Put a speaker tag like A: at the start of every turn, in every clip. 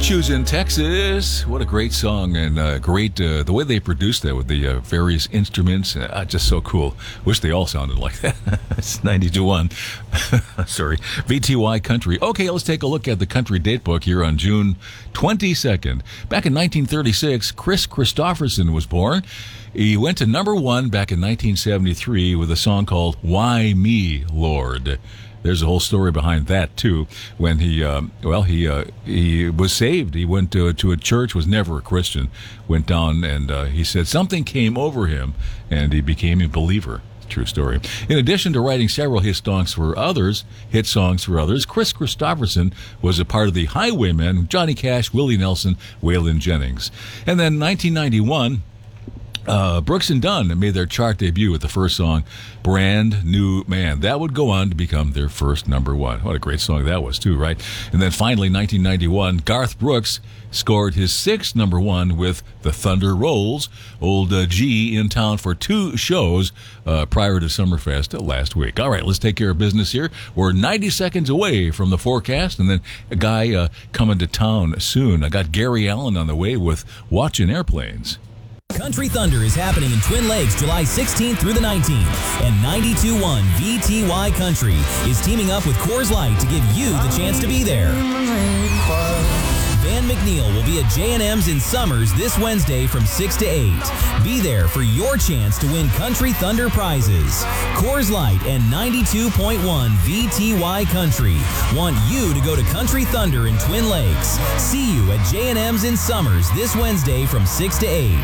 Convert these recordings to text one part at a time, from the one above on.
A: Shoes in Texas. What a great song, and great the way they produced that with the various instruments. Just so cool. Wish they all sounded like that. It's 92.1. Sorry. VTY Country. Okay, let's take a look at the country date book here on June 22nd. Back in 1936, Chris Christopherson was born. He went to number one back in 1973 with a song called Why Me, Lord? There's a whole story behind that, too. When he was saved. He went to a church, was never a Christian, went down, and he said something came over him, and he became a believer. True story. In addition to writing several hit songs for others, Chris Christopherson was a part of the Highwaymen, Johnny Cash, Willie Nelson, Waylon Jennings. And then 1991... Brooks and Dunn made their chart debut with the first song, Brand New Man. That would go on to become their first number one. What a great song that was, too, right? And then finally, 1991, Garth Brooks scored his sixth number one with The Thunder Rolls. Old G in town for two shows prior to Summerfest last week. All right, let's take care of business here. We're 90 seconds away from the forecast, and then a guy coming to town soon. I got Gary Allen on the way with Watching Airplanes.
B: Country Thunder is happening in Twin Lakes July 16th through the 19th, and 92.1 VTY Country is teaming up with Coors Light to give you the chance to be there. Van McNeil will be at J&M's in Summers this Wednesday from 6 to 8. Be there for your chance to win Country Thunder prizes. Coors Light and 92.1 VTY Country want you to go to Country Thunder in Twin Lakes. See you at J&M's in Summers this Wednesday from 6 to 8.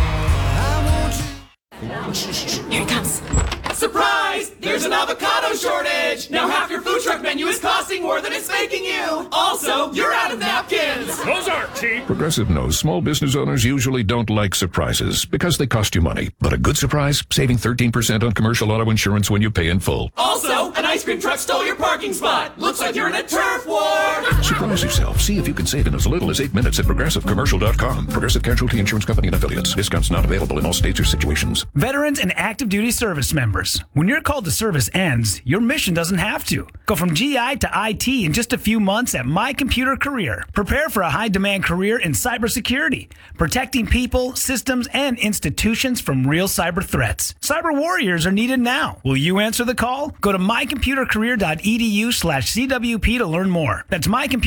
C: Here it comes.
D: Surprise! There's an avocado shortage! Now half your food truck menu is costing more than it's making you! Also, you're out of napkins!
E: Those aren't cheap!
F: Progressive knows small business owners usually don't like surprises because they cost you money. But a good surprise? Saving 13% on commercial auto insurance when you pay in full.
D: Also, an ice cream truck stole your parking spot! Looks like you're in a turf war!
F: Surprise yourself. See if you can save in as little as 8 minutes at ProgressiveCommercial.com. Progressive Casualty Insurance Company and Affiliates. Discounts not available in all states or situations.
G: Veterans and active duty service members. When your call to service ends, your mission doesn't have to. Go from GI to IT in just a few months at My Computer Career. Prepare for a high-demand career in cybersecurity, protecting people, systems, and institutions from real cyber threats. Cyber warriors are needed now. Will you answer the call? Go to mycomputercareer.edu/CWP to learn more. That's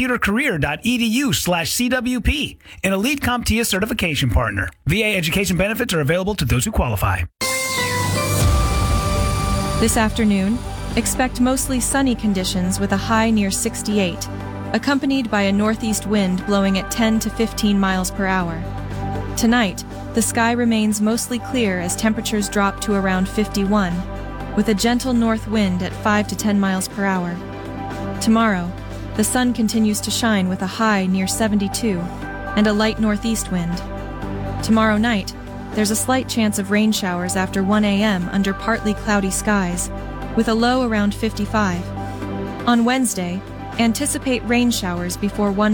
G: mycomputercareer.edu/CWP, an elite CompTIA certification partner. VA education benefits are available to those who qualify.
H: This afternoon, expect mostly sunny conditions with a high near 68, accompanied by a northeast wind blowing at 10 to 15 miles per hour. Tonight, the sky remains mostly clear as temperatures drop to around 51, with a gentle north wind at 5 to 10 miles per hour. Tomorrow, the sun continues to shine with a high near 72 and a light northeast wind. Tomorrow night, there's a slight chance of rain showers after 1 a.m. under partly cloudy skies, with a low around 55. On Wednesday, anticipate rain showers before 1